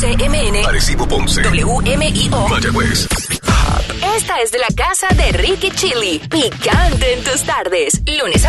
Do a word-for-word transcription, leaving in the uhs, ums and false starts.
C M N, Arecibo Ponce, W M I O, Mayagüez. Esta es de la casa de Ricky Chili. Picante en tus tardes. Lunes a